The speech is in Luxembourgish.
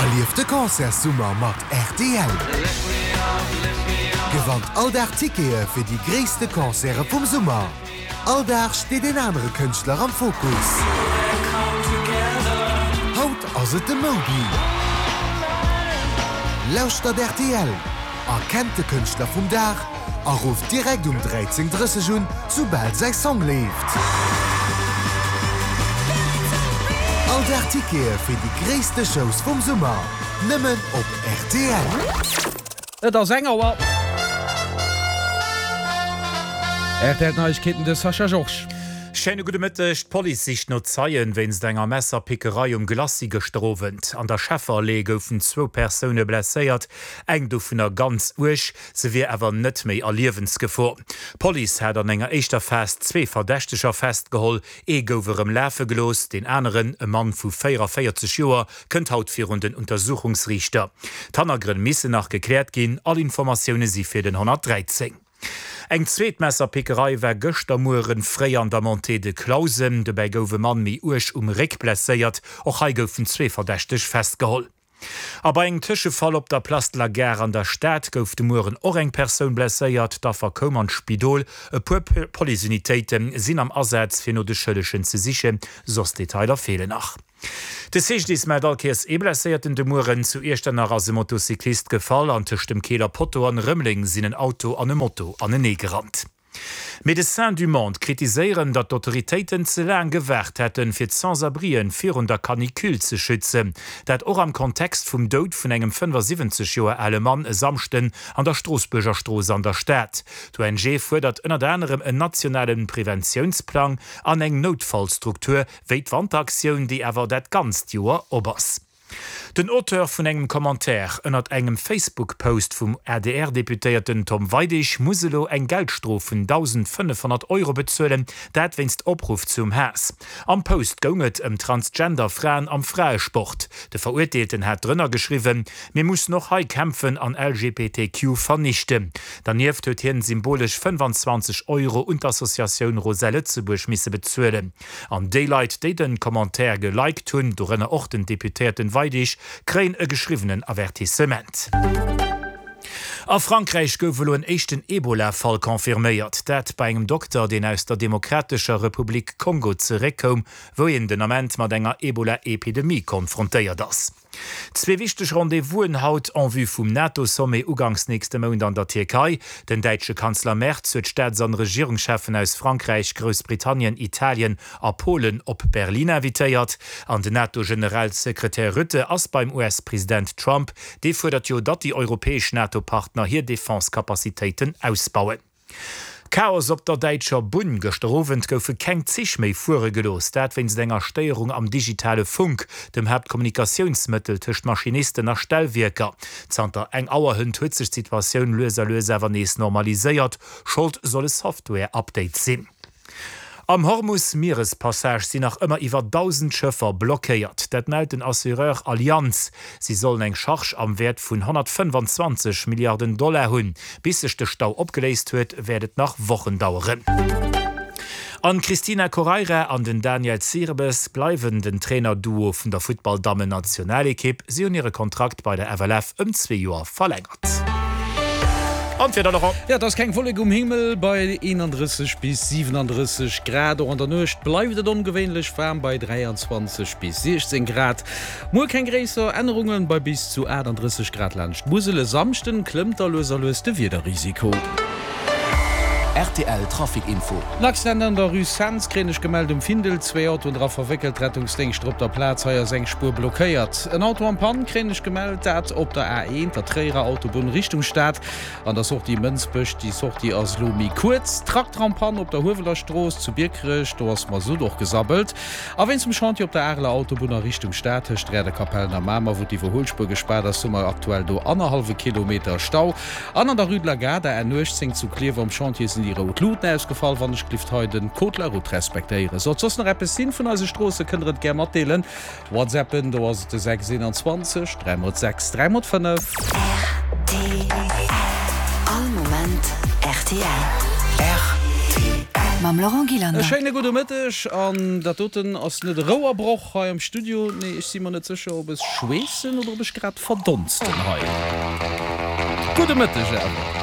Erlief de Konzersummer mat RTL. Gewandt alldag Tickete fir die gréste Konzere vum Summer. Alldag steht den andere Künstler am Fokus. Haut as het de Mobi. Lauscht dat RTL. Erkennt de Künstler vum Dach, ruft direkt 13:30 Uhr, sobald sein Song lebt. Alldag Tickete für die größten Shows vom Sommer. Nimmen op RTL. Da Sänger war. Neuigkeiten des Sascha Joch. Schöne gute Mittag. Polizei sich no zeien, wenns denger Messerpickerei Glassi gestrowend. An der Schäferallee goufen 2 Personen blessiert, eng do vun ganz uch, se wie ewer net méi erliewensgefahr. Polizei hat an enger Eischter Fest 2 Verdächteger festgeholl, gouwerem Läfe gelos, den anderen, e Mann vu 44 Joer, kënnt haut vir den Untersuchungsrichter. Tannergren misse nach geklärt gin, all Informationen sie fir den 113. Eng Zweetmesserpickerei wär Göchtermuren fré an der Monté de Klausen, debei goufe Mann mi uch Rick blesséiert, och ha goufen 2 verdächteg festgeholl. Aber eng Tischefall op der Place de la Guerre an der Stadt gouf de Muren och eng Persoun blesséiert, da verkom an Spidol, e puer Polizeiunitéiten sinn am Ersatz fir no de Schëllechen ze sichen, sos Detailer fehle nach. De sech dis Medalkes blesséierten de Muren zu Eerstenner as Motocyklist gefall an tech dem Keeler Potto an Rëmmling sinn Auto an e Motto an e Nee gerannt. Médecins du Monde kritiseieren, dat d'Autoritéiten ze lang gewährt hätten fir d'Sans-Abrien virun der Kanikül ze schützen, dat och am Kontext vum Doud vun engem 75 Joer alle Mann samchten an der Strasburger Stroos an der Stadt. D'ONG fordert ënner anderem en nationalen Präventionsplan an eng Notfallstruktur wéi d'Wandaktiun, die ewer dat ganz Joer obers. Den Auteur vun engem Kommentar ënnert engem Facebook-Post vum RDR-Deputéierten Tom Weidich Muselo eng Geldstrofen 1500 € bezzuelen, dat winst Opruf zum Häs. Am Post gonget Transgender-Fraen am Freiesport. De Verurteilten hat drënner geschriwen, mir muss noch hei kämpfen an LGBTQ vernichten. Daneft huet hien symbolisch 25 € und Assoziatioun Roselle ze Burschmisse bezzuelen. Am Daylight déi den Kommentar geliked hunn, dorënner och den Deputierten Weidich kräin e geschrivenen Avertissement. A Frankreich goufelo en echten Ebola-Fall konfirméiert, dat bei engem Doktor, den aus der Demokratischer Republik Kongo zerekom, wo en den Amment mat enger Ebola-Epidemie konfrontéiert ass. 2 wichteg Rendezvousen haut en vue vum NATO-Somme ugangs nächste Monat an der Türkei. Den deitsche Kanzler Merz huet Staats- an Regierungschefen aus Frankreich, Großbritannien, Italien a Polen op Berlin invitéiert. An den NATO-Generalsekretär Rutte ass beim US-Präsident Trump, de fordert jo, dat die europäesch NATO-Partner hier Defenskapazitéiten ausbauen. Chaos op der Deitscher Bun gestrowend goufe keng zich méi Fure gelos, dat wenns enger Steierung am digitale Funk, dem Hauptkommunikationsmittel tcht Maschinisten nach Stellwirker. Zanter eng Auer hunn huezech Situationun loser nees normaliséiert, Schuld solle Software-Update sinn. Am Hormus-Meerespassage sind nach immer iwwer 1000 Schëffer blockéiert. Dat meldt den Assureur Allianz. Sie sollen eng Charge am Wert vun 125 Milliarden $ hunn. Bis sech de Stau opgeléist huet, werdet nach Wochen dauern. An Christina Correira an den Daniel Zirbes bleiwen den Trainerduo vun der Football-Damen-Nationalekipp sie hun ihre Kontrakt bei der FLF 2 Joer verlängert. Ja, das kein Folleg Himmel bei 31 bis 37 Grad an der Nucht bleibt ungewöhnlich warm bei 23 bis 16 Grad. Nur kein größere Änderungen bei bis zu 31 Grad Land. Musele samsten klimmt der löste wieder Risiko. RTL Trafikinfo. Nachländern der Rue Sanskränisch gemeldet Findel 2 Auto drauf verwickelt Rettungsdienst op der Platz heuer Senkspur blockiert. Ein Auto am Pan kränisch gemeldet hat op der A1 der Träger Autobahn Richtung Stadt. An der sucht die Münzbüsch die sucht die aus Lumi kurz. Traktrampern op der Hovelerstraße zu Birkrich, du hast mal so doch gesabbelt. Aber wenn zum Chantier op der Erle Autobahn Richtung Stadt Sträde Kapellen der Mama wo die Verholspur gesperrt ist sommer aktuell do 1,5 Kilometer Stau. An der Rue de la Garde ernöcht zu Klever am Chantier sind die Rotluten ausgefallen, wann ich klift heute den Kotlerrut respektiere. So zossen Reppesinn von als Straße könnt gerne mal teilen. WhatsAppen, da was 627 306 305. RTL. All Moment RTL. RTL. Mam Laurent Gilander. Scheine gute Mittag an der toten aus net Rauerbruch he im Studio. Nee, ich si man net sicher, ob es schwessen oder ob ich grad verdunsten he. Gute Mittag.